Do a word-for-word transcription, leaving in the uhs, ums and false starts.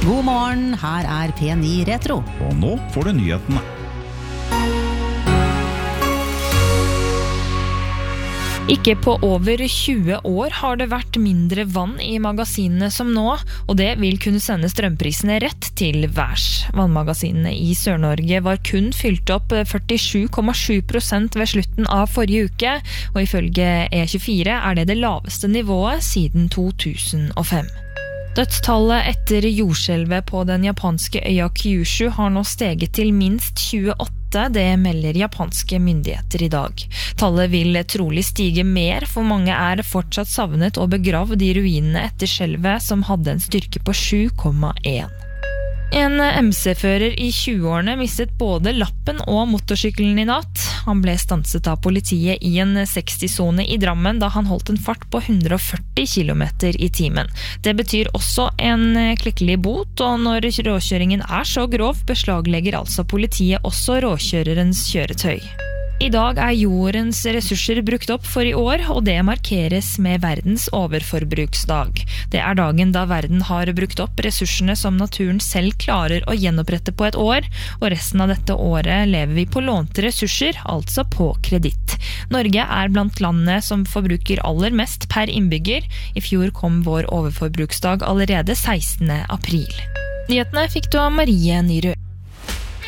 God morgen, her er P ni Retro. Og nå får du nyhetene. Ikke på over tjue år har det vært mindre vann i magasinene som nå, og det vil kunne sende strømprisene rett til værs. Vannmagasinene i Sør-Norge var kun fylt opp førtisju komma sju prosent ved slutten av forrige uke, og ifølge E tjuefire er det det laveste nivået siden to tusen og fem. Dødstallet etter jordskjelvet på den japanske øya Kyushu har nå steget til minst tjueåtte, det melder japanske myndigheter i dag. Tallet vil trolig stige mer, for mange er fortsatt savnet og begravd i ruinene etter skjelvet som hadde en styrke på sju komma en. En M C-fører i tjueårene mistet både lappen og motorsykkelen i natt. Han ble stanset av politiet i en seksti-sone i Drammen da han holdt en fart på hundre og førti kilometer i timen. Det betyr også en klekkelig bot, og når råkjøringen er så grov, beslaglegger altså politiet også råkjørerens kjøretøy. I dag er jordens ressurser brukt opp for i år, og det markeres med verdens overforbruksdag. Det er dagen da verden har brukt opp ressursene som naturen selv klarer å gjenopprette på et år, og resten av dette året lever vi på lånte ressurser, altså på kreditt. Norge er blant landene som forbruker aller mest per innbygger. I fjor kom vår overforbruksdag allerede sekstende april. Nyhetene fikk du av Marie Nyrød.